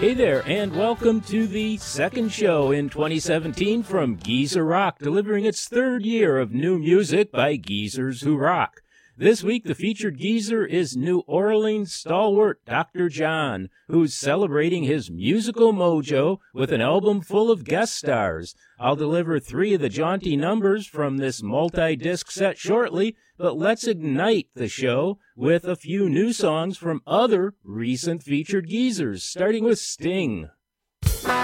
Hey there, and welcome to the second show in 2017 from Geezer Rock, delivering its third year of new music by Geezers Who Rock. This week, the featured geezer is New Orleans stalwart Dr. John, who's celebrating his musical mojo with an album full of guest stars. I'll deliver 3 of the jaunty numbers from this multi-disc set shortly, but let's ignite the show with a few new songs from other recent featured geezers, starting with Sting.